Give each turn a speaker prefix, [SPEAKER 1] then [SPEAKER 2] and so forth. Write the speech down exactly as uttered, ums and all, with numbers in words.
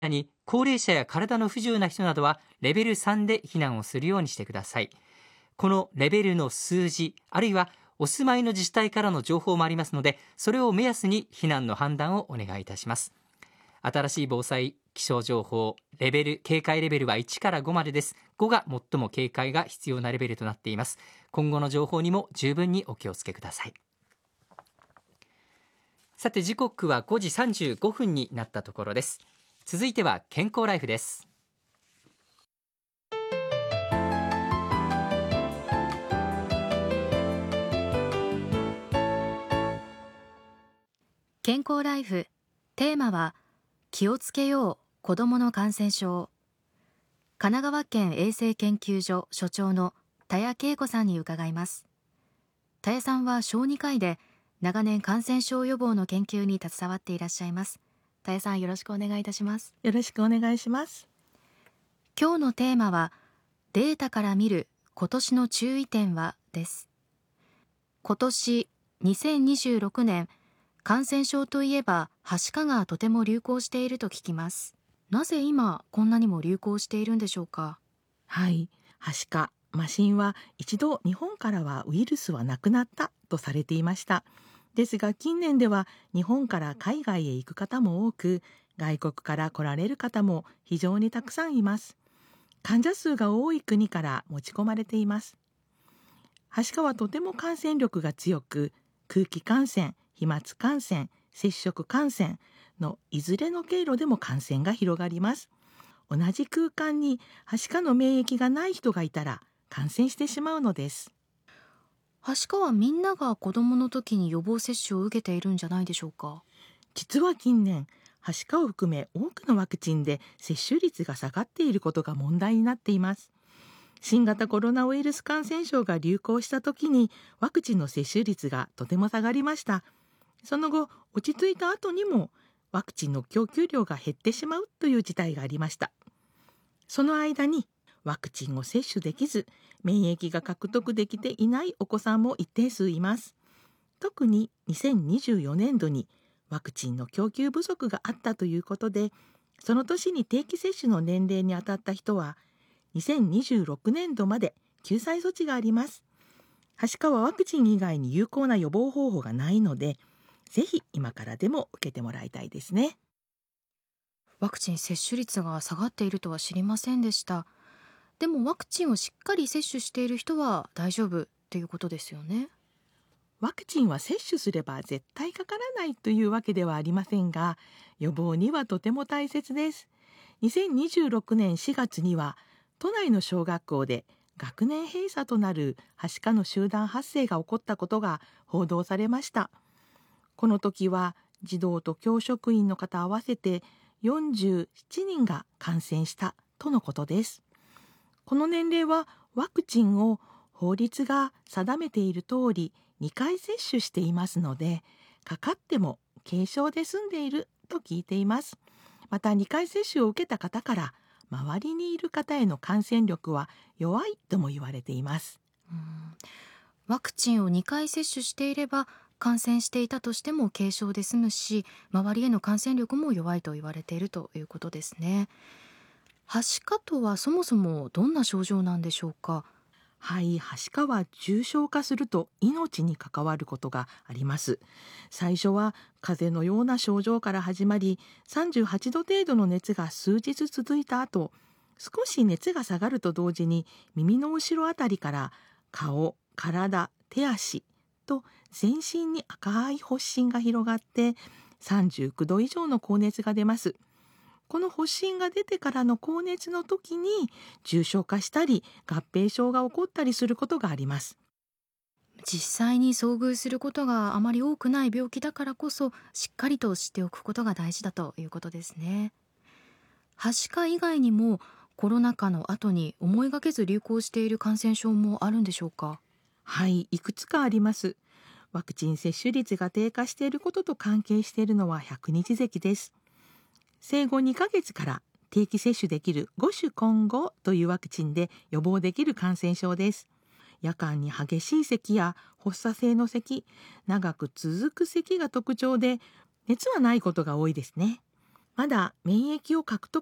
[SPEAKER 1] に高齢者や体の不自由な人などはレベルさんで避難をするようにしてください。このレベルの数字、あるいはお住まいの自治体からの情報もありますので、それを目安に避難の判断をお願いいたします。新しい防災気象情報、レベル警戒レベルはいちからごまでです。ごが最も警戒が必要なレベルとなっています。今後の情報にも十分にお気をつけください。さて、時刻はごじさんじゅうごふんになったところです。続いては健康ライフです。
[SPEAKER 2] 健康ライフ、テーマは気をつけよう子どもの感染症。神奈川県衛生研究所所長の田谷恵子さんに伺います。田谷さんは小児科医で長年感染症予防の研究に携わっていらっしゃいます。田谷さん、よろしくお願いいたします。
[SPEAKER 3] よろしくお願いします。
[SPEAKER 2] 今日のテーマはデータから見る今年の注意点はです。今年にせんにじゅうろくねん、感染症といえばはしかがとても流行していると聞きます。なぜ今こんなにも流行しているんでしょうか。
[SPEAKER 3] はい、はしか、麻疹は一度日本からはウイルスはなくなったとされていました。ですが近年では日本から海外へ行く方も多く、外国から来られる方も非常にたくさんいます。患者数が多い国から持ち込まれています。はしかはとても感染力が強く、空気感染、飛沫感染、接触感染のいずれの経路でも感染が広がります。同じ空間にはしかの免疫がない人がいたら感染してしまうのです。
[SPEAKER 2] はしかはみんなが子どもの時に予防接種を受けているんじゃないでしょうか。
[SPEAKER 3] 実は近年、はしかを含め多くのワクチンで接種率が下がっていることが問題になっています。新型コロナウイルス感染症が流行した時にワクチンの接種率がとても下がりました。その後、落ち着いた後にもワクチンの供給量が減ってしまうという事態がありました。その間にワクチンを接種できず、免疫が獲得できていないお子さんも一定数います。特ににせんにじゅうよねんどにワクチンの供給不足があったということで、その年に定期接種の年齢に当たった人はにせんにじゅうろくねんどまで救済措置があります。はしかはワクチン以外に有効な予防方法がないので、ぜひ今からでも受けてもらいたいですね。
[SPEAKER 2] ワクチン接種率が下がっているとは知りませんでした。でもワクチンをしっかり接種している人は大丈夫っていうことですよね。
[SPEAKER 3] ワクチンは接種すれば絶対かからないというわけではありませんが、予防にはとても大切です。にせんにじゅうろくねんしがつには都内の小学校で学年閉鎖となるはしかの集団発生が起こったことが報道されました。この時は児童と教職員の方合わせてよんじゅうななにんが感染したとのことです。この年齢はワクチンを法律が定めている通りにかい接種していますので、かかっても軽症で済んでいると聞いています。またにかい接種を受けた方から周りにいる方への感染力は弱いとも言われています。
[SPEAKER 2] うん、ワクチンをにかい接種していれば感染していたとしても軽症で済むし、周りへの感染力も弱いと言われているということですね。はしかとはそもそもどんな症状なんでしょうか。
[SPEAKER 3] はい、はしかは重症化すると命に関わることがあります。最初は風邪のような症状から始まり、さんじゅうはちど程度の熱が数日続いた後、少し熱が下がると同時に耳の後ろあたりから顔、体、手足と全身に赤い発疹が広がってさんじゅうきゅうど以上の高熱が出ます。この発疹が出てからの高熱の時に重症化したり合併症が起こったりすることがあります。
[SPEAKER 2] 実際に遭遇することがあまり多くない病気だからこそ、しっかりと知っておくことが大事だということですね。はしか以外にもコロナ禍の後に思いがけず流行している感染症もあるんでしょうか。
[SPEAKER 3] はい、いくつかあります。ワクチン接種率が低下していることと関係しているのは百日咳です。生後にかげつから定期接種できる五種混合というワクチンで予防できる感染症です。夜間に激しい咳や発作性の咳、長く続く咳が特徴で、熱はないことが多いですね。 まだ免疫を獲得